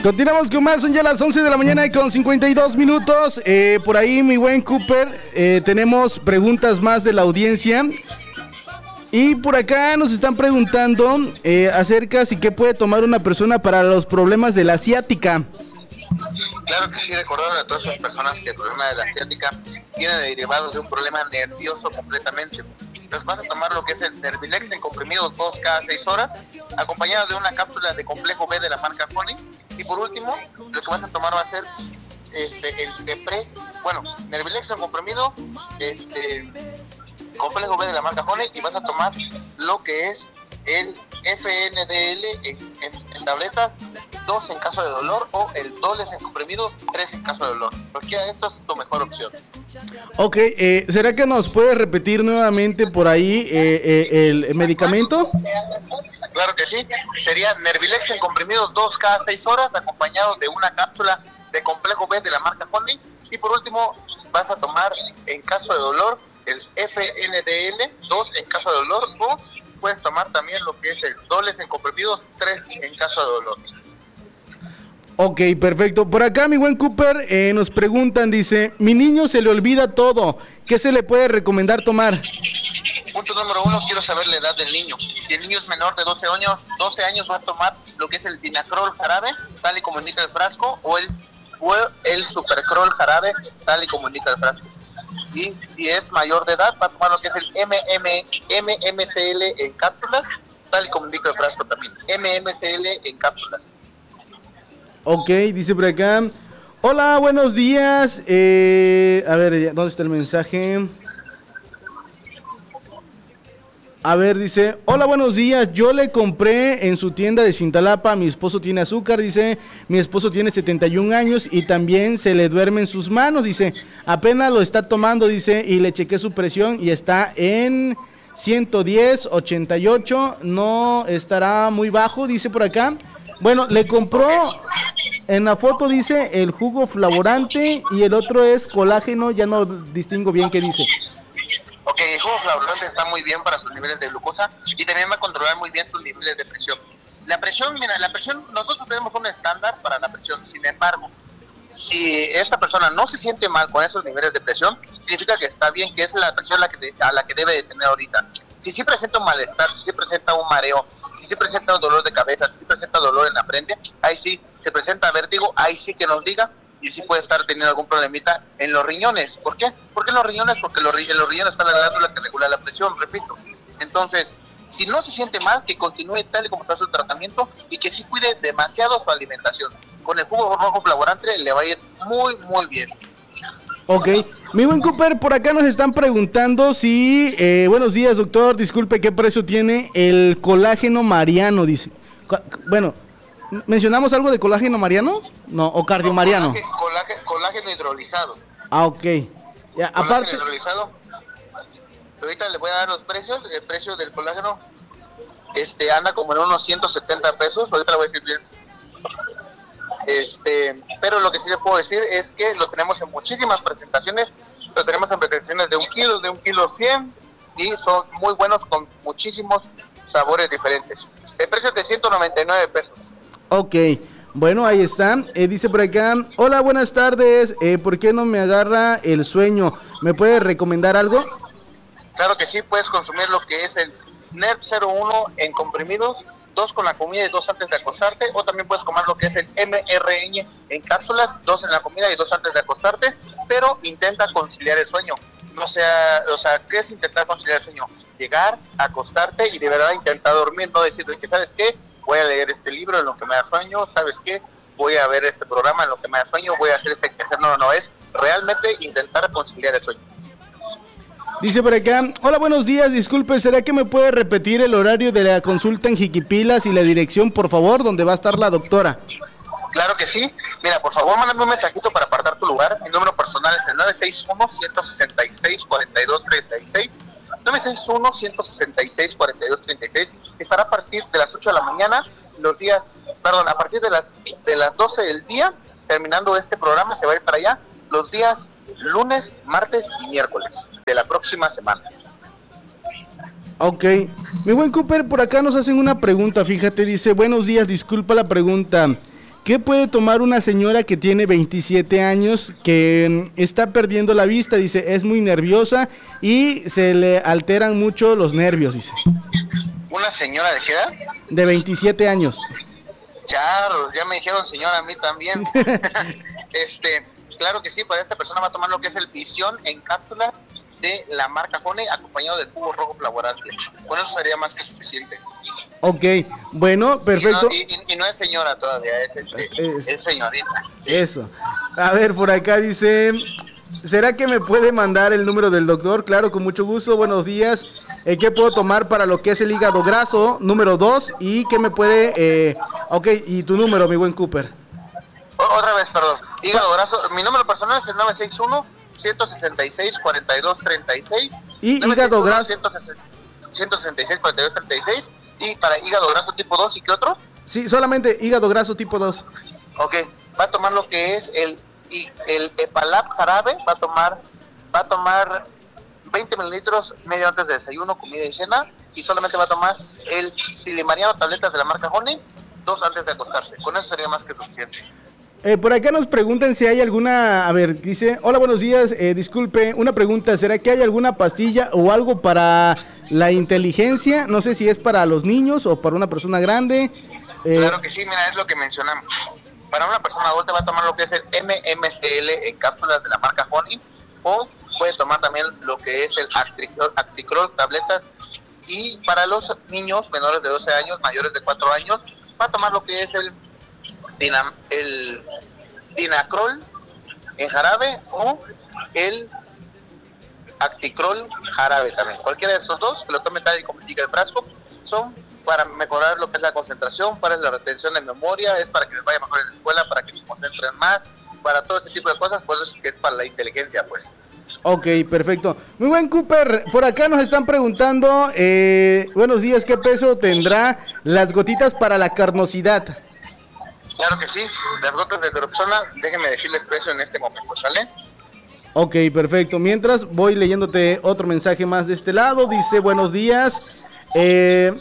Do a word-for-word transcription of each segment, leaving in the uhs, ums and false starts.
Continuamos con más, son ya las once de la mañana y con cincuenta y dos minutos. Eh, por ahí, mi buen Cooper, eh, tenemos preguntas más de la audiencia. Y por acá nos están preguntando eh, acerca si qué puede tomar una persona para los problemas de la ciática. Claro que sí, recordar a todas las personas que el problema de la ciática viene derivado de un problema nervioso completamente. Entonces vas a tomar lo que es el Nervilex en comprimidos dos cada seis horas, acompañado de una cápsula de complejo B de la marca Honey. Y por último, lo que vas a tomar va a ser este, el Depres, bueno, Nervilex en comprimido, este, complejo B de la marca Honey, y vas a tomar lo que es el F N D L en, en, en tabletas, dos en caso de dolor, o el Doles en comprimidos, tres en caso de dolor. Cualquiera de estos es tu mejor opción. Ok, eh, ¿será que nos puede repetir nuevamente por ahí eh, eh, el medicamento? Claro que sí, sería Nervilex en comprimidos dos cada seis horas, acompañado de una cápsula de complejo B de la marca Honey. Y por último, vas a tomar en caso de dolor el F N D L, dos en caso de dolor, o puedes tomar también lo que es el Doles en comprimidos, tres en caso de dolor. Ok, perfecto. Por acá, mi buen Cooper, eh, nos preguntan, dice, mi niño se le olvida todo, ¿qué se le puede recomendar tomar? Punto número uno, quiero saber la edad del niño. Si el niño es menor de doce años, doce años va a tomar lo que es el Dinacrol jarabe, tal y como indica el frasco, o el, o el Supercrol jarabe, tal y como indica el frasco. Y si es mayor de edad, va a tomar lo que es el M M C L en cápsulas, tal y como indica el frasco también. M M C L en cápsulas. Ok, dice por acá, hola, buenos días, eh, a ver, ¿dónde está el mensaje? A ver, dice, hola, buenos días, yo le compré en su tienda de Cintalapa, mi esposo tiene azúcar, dice, mi esposo tiene setenta y un años y también se le duerme en sus manos, dice, apenas lo está tomando, dice, y le chequé su presión y está en ciento diez, ochenta y ocho, no estará muy bajo, dice por acá. Bueno, le compró, en la foto dice el jugo flavorante y el otro es colágeno, ya no distingo bien qué dice. Ok, el jugo flavorante está muy bien para sus niveles de glucosa y también va a controlar muy bien sus niveles de presión. La presión, mira, la presión, nosotros tenemos un estándar para la presión, sin embargo, si esta persona no se siente mal con esos niveles de presión, significa que está bien, que es la presión la que de, a la que debe de tener ahorita. Si sí presenta un malestar, si sí presenta un mareo, si sí presenta un dolor de cabeza, si sí presenta dolor en la frente, ahí sí, se presenta vértigo, ahí sí que nos diga, y sí puede estar teniendo algún problemita en los riñones. ¿Por qué? ¿Por qué en los riñones? Porque los, en los riñones está la glándula que regula la presión, repito. Entonces, si no se siente mal, que continúe tal y como está su tratamiento y que sí cuide demasiado su alimentación. Con el jugo rojo flavorante le va a ir muy, muy bien. Ok, mi buen Cooper, por acá nos están preguntando si, eh, buenos días doctor, disculpe, ¿qué precio tiene el colágeno mariano? Dice, bueno, ¿mencionamos algo de colágeno mariano? No, o cardiomariano. No, colágeno, colágeno, colágeno hidrolizado. Ah, ok. Ya, colágeno aparte... hidrolizado. Ahorita le voy a dar los precios, el precio del colágeno este anda como en unos ciento setenta pesos, ahorita le voy a decir bien. Este, pero lo que sí le puedo decir es que lo tenemos en muchísimas presentaciones, lo tenemos en presentaciones de un kilo, de un kilo cien, y son muy buenos con muchísimos sabores diferentes. El precio es de ciento noventa y nueve pesos. Ok, bueno, ahí está. Eh, dice por acá, hola, buenas tardes, eh, ¿por qué no me agarra el sueño? ¿Me puede recomendar algo? Claro que sí, puedes consumir lo que es el N E R V cero uno en comprimidos, dos con la comida y dos antes de acostarte, o también puedes comer lo que es el M R N en cápsulas, dos en la comida y dos antes de acostarte, pero intenta conciliar el sueño. No sea, o sea, ¿qué es intentar conciliar el sueño? Llegar, acostarte y de verdad intentar dormir, no decir, ¿sabes qué? Voy a leer este libro en lo que me da sueño, ¿sabes qué? Voy a ver este programa en lo que me da sueño, voy a hacer este quehacer, no, no, no, es realmente intentar conciliar el sueño. Dice por acá, hola, buenos días, disculpe, ¿será que me puede repetir el horario de la consulta en Jiquipilas y la dirección, por favor, donde va a estar la doctora? Claro que sí. Mira, por favor, mándame un mensajito para apartar tu lugar. Mi número personal es el nueve seis uno, uno seis seis, cuatro dos tres seis. nueve seis uno, uno seis seis, cuatro dos tres seis. Estará a partir de las ocho de la mañana, los días, perdón, a partir de las, de las doce del día, terminando este programa, se va a ir para allá, los días lunes, martes y miércoles de la próxima semana. Ok, mi buen Cooper, por acá nos hacen una pregunta, fíjate, dice, buenos días, disculpa la pregunta, ¿qué puede tomar una señora que tiene veintisiete años, que mm, está perdiendo la vista? Dice, es muy nerviosa y se le alteran mucho los nervios, dice. ¿Una señora de qué edad? De veintisiete años. Charros, ya me dijeron señora a mí también. este, claro que sí, para esta persona va a tomar lo que es el Visión en cápsulas de la marca Honey, acompañado del jugo rojo flavorante. Con eso sería más que suficiente. Ok, bueno, perfecto. Y no, y, y no es señora todavía, es, es, es señorita. Sí. Eso. A ver, por acá dice, ¿será que me puede mandar el número del doctor? Claro, con mucho gusto, buenos días. Eh, ¿Qué puedo tomar para lo que es el hígado graso? Número dos. ¿Y qué me puede...? Eh, ok, y tu número, mi buen Cooper. O, otra vez, perdón. Hígado graso, mi número personal es el nueve seis uno, uno seis seis, cuatro dos tres seis. Y hígado graso... uno seis seis, cuatro dos tres seis. Y para hígado graso tipo dos, ¿y qué otro? Sí, solamente hígado graso tipo dos. Ok, va a tomar lo que es el, el Epalab jarabe, va a tomar, va a tomar veinte mililitros medio antes de desayuno, comida y cena, y solamente va a tomar el Silimariano tabletas de la marca Honey, dos antes de acostarse. Con eso sería más que suficiente. Eh, por acá nos preguntan si hay alguna, a ver, dice, hola, buenos días, eh, disculpe, una pregunta, ¿será que hay alguna pastilla o algo para la inteligencia? No sé si es para los niños o para una persona grande. Eh, claro que sí, mira, es lo que mencionamos. Para una persona adulta va a tomar lo que es el M M C L en cápsulas de la marca Honey, o puede tomar también lo que es el Acticrol, Acticrol tabletas, y para los niños menores de doce años, mayores de cuatro años, va a tomar lo que es el Dinam, el Dinacrol en jarabe o el Acticrol jarabe también. Cualquiera de esos dos, que lo tome tal y como indica el frasco, son para mejorar lo que es la concentración, para la retención de memoria, es para que les vaya mejor en la escuela, para que se concentren más, para todo ese tipo de cosas, pues es que es para la inteligencia, pues. Ok, perfecto. Muy buen Cooper, por acá nos están preguntando, eh, buenos días, ¿qué peso tendrá las gotitas para la carnosidad? Claro que sí, las gotas de Droxona, déjenme decirles precio en este momento, ¿sale? Ok, perfecto. Mientras voy leyéndote otro mensaje más de este lado, dice, buenos días, eh,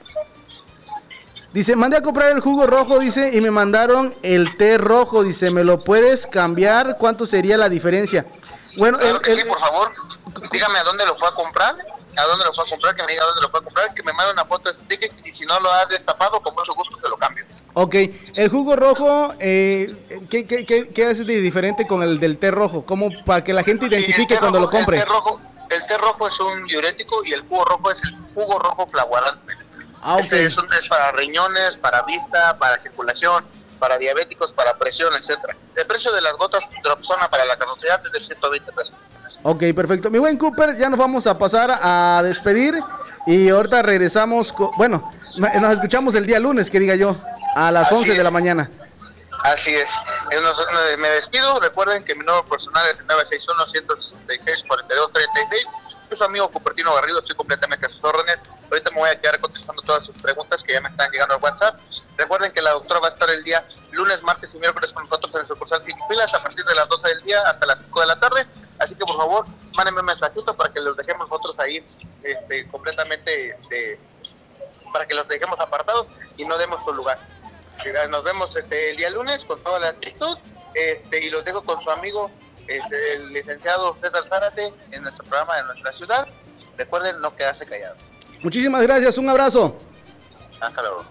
dice, mandé a comprar el jugo rojo, dice, y me mandaron el té rojo, dice, ¿me lo puedes cambiar? ¿Cuánto sería la diferencia? Bueno, claro el, que el, sí, por favor, dígame a dónde lo fue a comprar, a dónde lo fue a comprar, que me diga a dónde lo fue a comprar, que me mande una foto de este ticket, y si no lo ha destapado, con mucho gusto se lo cambio. Ok, el jugo rojo, eh, ¿qué, qué, qué, ¿qué hace de diferente con el del té rojo? ¿Cómo para que la gente identifique sí, cuando rojo, lo compre? El té, rojo, el té rojo es un diurético y el jugo rojo es el jugo rojo flavorante. Ah, okay. Este es un test para riñones, para vista, para circulación, para diabéticos, para presión, etcétera. El precio de las gotas Droxona para la carnosidad es de ciento veinte pesos. Ok, perfecto. Mi buen Cooper, ya nos vamos a pasar a despedir y ahorita regresamos, con, bueno, nos escuchamos el día lunes, que diga yo, a las Así once es. de la mañana. Así es. Me despido, recuerden que mi número personal es el nueve seis uno, uno seis seis, cuatro dos tres seis. Yo soy amigo Cupertino Garrido, estoy completamente a sus órdenes. Ahorita me voy a quedar contestando todas sus preguntas que ya me están llegando al WhatsApp. Recuerden que la doctora va a estar el día lunes, martes y miércoles con nosotros en el sucursal Pilas a partir de las doce del día hasta las cinco de la tarde. Así que por favor, mándenme un mensajito para que los dejemos nosotros ahí este, completamente, este, para que los dejemos apartados y no demos su lugar. Nos vemos este, el día lunes con toda la actitud este, y los dejo con su amigo este, el licenciado César Zárate en nuestro programa de nuestra ciudad. Recuerden no quedarse callados. Muchísimas gracias, un abrazo. Hasta luego.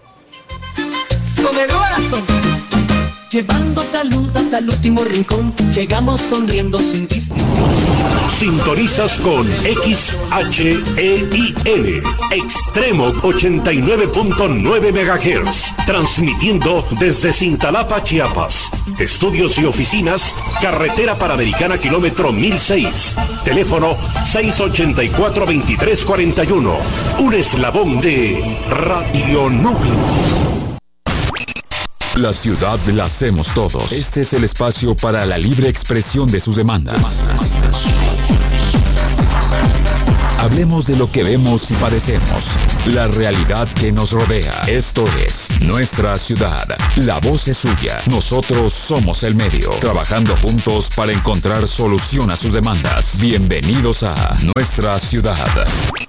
Con el corazón, llevando salud hasta el último rincón, llegamos sonriendo sin distinción. Sintonizas con X H E I L, Extremo ochenta y nueve punto nueve megahertz, transmitiendo desde Cintalapa, Chiapas. Estudios y oficinas, Carretera Panamericana, kilómetro mil seis. Teléfono seis ochenta y cuatro, veintitrés cuarenta y uno. Un eslabón de Radio Núcleo. La ciudad la hacemos todos. Este es el espacio para la libre expresión de sus demandas. Hablemos de lo que vemos y padecemos. La realidad que nos rodea. Esto es Nuestra Ciudad. La voz es suya. Nosotros somos el medio. Trabajando juntos para encontrar solución a sus demandas. Bienvenidos a Nuestra Ciudad.